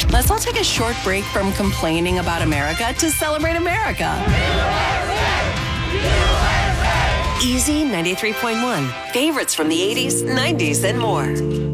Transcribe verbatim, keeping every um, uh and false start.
Let's all take a short break from complaining about America to celebrate America. Easy ninety-three point one. Favorites from the eighties, nineties, and more.